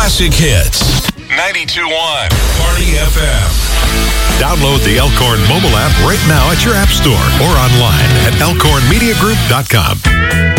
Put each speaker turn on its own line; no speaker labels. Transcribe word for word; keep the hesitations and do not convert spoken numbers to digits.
classic hits. ninety-two point one Party F M. Download the Elkhorn mobile app right now at your app store or online at elkhorn media group dot com.